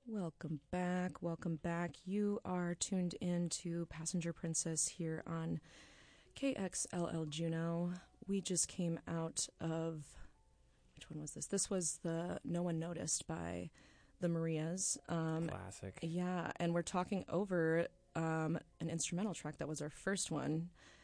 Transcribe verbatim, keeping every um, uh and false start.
Welcome back. Welcome back. You are tuned in to Passenger Princess here on K X L L Juneau. We just came out of, which one was this? This was the No One Noticed by the Marias. Um, Classic. yeah, and we're talking over um, an instrumental track that was our first one.